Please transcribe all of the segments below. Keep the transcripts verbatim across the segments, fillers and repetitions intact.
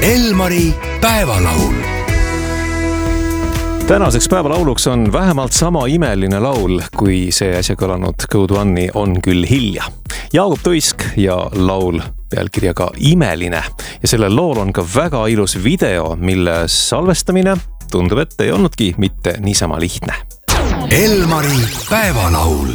Elmari päevalaul. Tänaseks päevalauluks on vähemalt sama imeline laul, kui see äsja kõlanud Go to Anni on küll hilja. Jaagup Tuisk ja laul pealkirjaga Imeline. Ja sellel lool on ka väga ilus video, mille salvestamine tundub, et ei olnudki mitte niisama lihtne. Elmari päevalaul.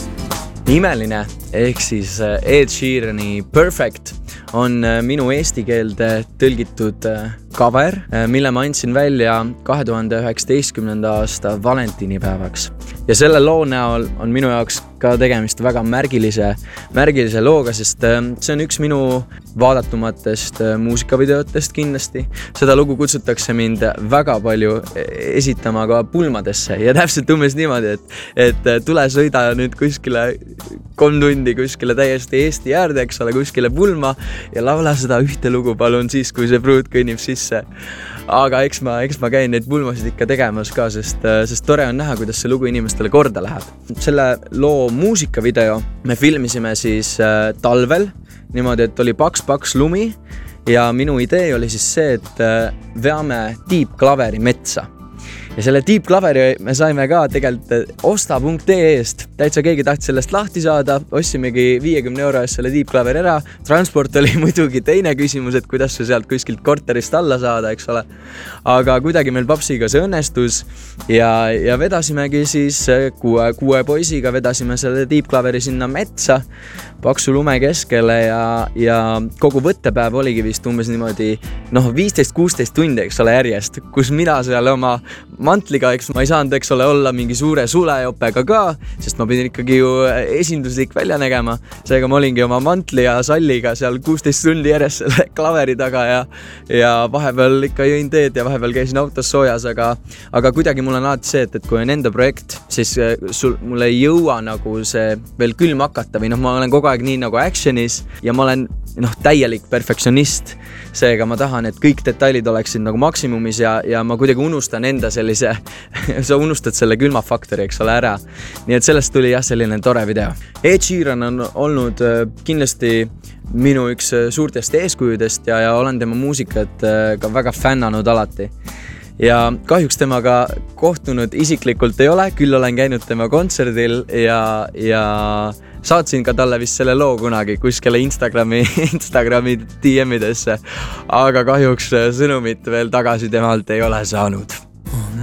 Imeline ehk siis Ed Sheerani Perfect on minu eesti keelde tõlgitud cover, mille ma andsin välja kahe tuhande üheksateistkümnenda aasta valentinipäevaks. Ja selle loo näol on minu jaoks ka tegemist väga märgilise, märgilise looga, sest see on üks minu vaadatumatest muusikavideotest kindlasti. Seda lugu kutsutakse mind väga palju esitama ka pulmadesse ja täpselt umbes niimoodi, et, et tule sõida nüüd kuskile kolm tundi kuskile täiesti Eesti äärde, eks ole, kuskile pulma ja laula seda ühte lugu palun siis, kui see pruut kõnnib sisse. Aga eks ma, eks ma käin neid pulmasid ikka tegemas ka, sest, sest tore on näha, kuidas see lugu inimestele korda läheb. Selle loo muusikavideo me filmisime siis äh, talvel, niimoodi, et oli paks-paks lumi ja minu idee oli siis see, et äh, veame tiibklaveri metsa. Ja selle tiibklaveri me saime ka tegelikult osta punkt ee eest. Täitsa keegi tahtis sellest lahti saada, ostsimegi viiekümne euro eest selle tiibklaveri ära. Transport oli muidugi teine küsimus, et kuidas see sealt kuskilt korterist alla saada, eks ole. Aga kuidagi meil papsiga see õnnestus ja, ja vedasimegi siis kuue, kuue poisiga vedasime selle tiibklaveri sinna metsa paksu lume keskele ja, ja kogu võttepäev oligi vist umbes niimoodi noh, viisteist kuusteist tundi, eks ole, järjest, kus mina seal oma mantliga, eks ma ei saanud, eks ole, olla mingi suure sulejopega ka, sest ma pidin ikkagi ju esinduslik välja nägema. Seega ma olingi oma mantli ja salliga seal kuusteist tundi järjest selle klaveri taga ja, ja vahepeal ikka jõin teed ja vahepeal käisin autos soojas, aga, aga kuidagi mul on alati see, et, et kui on enda projekt, siis sul, mul ei jõua nagu see veel külm hakata või noh, ma olen kogu aeg nii nagu actionis ja ma olen noh, täielik perfektsionist. Seega ma tahan, et kõik detailid oleksid nagu maksimumis ja, ja ma kuidagi unustan enda sellise, sa unustad selle külmafaktori, eks ole, ära. Nii et sellest tuli jah selline tore video. Ed Sheeran on olnud kindlasti minu üks suurtest eeskujudest ja, ja olen tema muusikat ka väga fännanud alati. Ja kahjuks temaga kohtunud isiklikult ei ole, küll olen käinud tema kontserdil ja, ja saatsin ka talle vist selle loo kunagi kuskile Instagrami, Instagrami D M-idesse, aga kahjuks sõnumit veel tagasi temalt ei ole saanud.